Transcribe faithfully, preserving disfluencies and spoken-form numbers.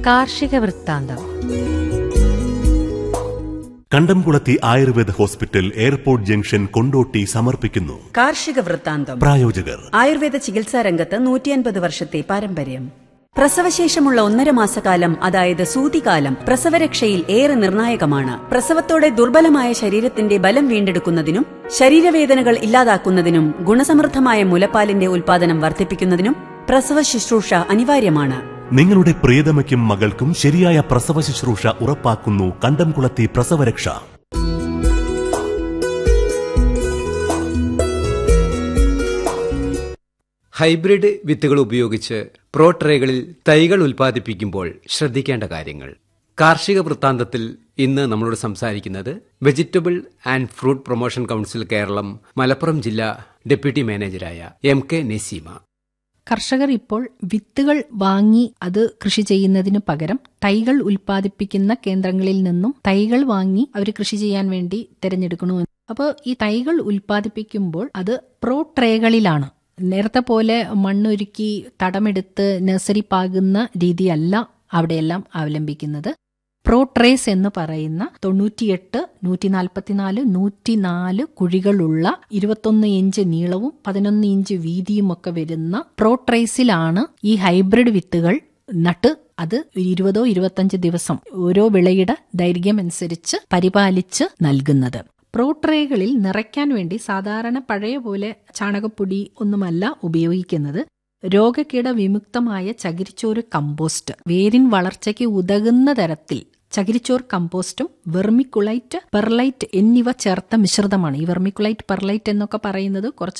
കാർഷിക വൃത്താന്തം. കണ്ടംകുളത്തി Ayurveda hospital, airport junction, Kondotty സമർപ്പിക്കുന്നു കാർഷിക വൃത്താന്തം. പ്രായോജകർ ആയുർവേദ ചികിത്സാ രംഗത്ത് നൂറ്റിയൻപത് വർഷത്തെ പാരമ്പര്യം. പ്രസവശേഷമുള്ള ഒന്നര മാസക്കാലം, അതായത് സൂതികാലം, പ്രസവരക്ഷയിൽ ഏറെ നിർണായകമാണ്. പ്രസവത്തോടെ ദുർബലമായ ശരീരത്തിന്റെ ബലം വീണ്ടെടുക്കുന്നതിനും ശരീരവേദനകൾ ഇല്ലാതാക്കുന്നതിനും ഗുണസമൃദ്ധമായ മുലപ്പാലിന്റെ ഉൽപാദനം വർദ്ധിപ്പിക്കുന്നതിനും പ്രസവ ശുശ്രൂഷ അനിവാര്യമാണ്. നിങ്ങളുടെ പ്രിയതമയ്ക്കും മകൾക്കും ശരിയായ പ്രസവ ശുശ്രൂഷ ഉറപ്പാക്കുന്നു കണ്ടംകുളത്തി പ്രസവരക്ഷ. ഹൈബ്രിഡ് വിത്തുകൾ ഉപയോഗിച്ച് പ്രോ ട്രേകളിൽ തൈകൾ ഉൽപ്പാദിപ്പിക്കുമ്പോൾ ശ്രദ്ധിക്കേണ്ട കാര്യങ്ങൾ. കാർഷിക വൃത്താന്തത്തിൽ ഇന്ന് നമ്മളോട് സംസാരിക്കുന്നത് vegetable and fruit promotion council Keralam Malappuram ജില്ലാ ഡെപ്യൂട്ടി മാനേജരായ എം കെ നസീമ. കർഷകർ ഇപ്പോൾ വിത്തുകൾ വാങ്ങി അത് കൃഷി ചെയ്യുന്നതിനു പകരം തൈകൾ ഉൽപ്പാദിപ്പിക്കുന്ന കേന്ദ്രങ്ങളിൽ നിന്നും തൈകൾ വാങ്ങി അവർ കൃഷി ചെയ്യാൻ വേണ്ടി തിരഞ്ഞെടുക്കണു. അപ്പോൾ ഈ തൈകൾ ഉൽപ്പാദിപ്പിക്കുമ്പോൾ അത് പ്രോ ട്രേകളിലാണ്. നേരത്തെ പോലെ മണ്ണൊരുക്കി തടമെടുത്ത് നഴ്സറി പാകുന്ന രീതിയല്ല അവിടെയെല്ലാം അവലംബിക്കുന്നത്. പ്രോ ട്രേസ് എന്ന് പറയുന്ന തൊണ്ണൂറ്റിയെട്ട് നൂറ്റി നാൽപ്പത്തിനാല് നൂറ്റിനാല് കുഴികളുള്ള ഇരുപത്തൊന്ന് ഇഞ്ച് നീളവും പതിനൊന്ന് ഇഞ്ച് വീതിയും ഒക്കെ വരുന്ന പ്രോ ട്രേസിലാണ് ഈ ഹൈബ്രിഡ് വിത്തുകൾ നട്ട് അത് ഇരുപതോ ഇരുപത്തഞ്ച് ദിവസം ഓരോ വിളയുടെ ദൈർഘ്യം അനുസരിച്ച് പരിപാലിച്ച് നൽകുന്നത്. പ്രോ ട്രേകളിൽ നിറയ്ക്കാൻ വേണ്ടി സാധാരണ പഴയ പോലെ ചാണകപ്പൊടി ഒന്നുമല്ല ഉപയോഗിക്കുന്നത്. രോഗകീട വിമുക്തമായ ചകിരിച്ചോറ് കമ്പോസ്റ്റ്, വേരിൻ വളർച്ചയ്ക്ക് ഉതകുന്ന തരത്തിൽ ചകിരിച്ചോർ കമ്പോസ്റ്റും വെർമിക്കുലൈറ്റ്, പെർലൈറ്റ് എന്നിവ ചേർത്ത മിശ്രിതമാണ്. ഈ വെർമിക്കുലൈറ്റ്, പെർലൈറ്റ് എന്നൊക്കെ പറയുന്നത് കുറച്ച്